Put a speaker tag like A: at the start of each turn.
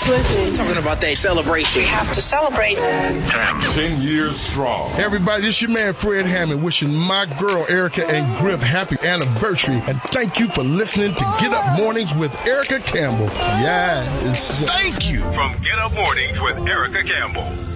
A: Listen.
B: Talking about that celebration.
A: We have to celebrate.
C: 10 years strong.
D: Everybody, this your man Fred Hammond wishing my girl Erica and Griff happy anniversary. And thank you for listening to Get Up Mornings with Erica Campbell. Yes. Thank you.
E: From Get Up Mornings with Erica Campbell.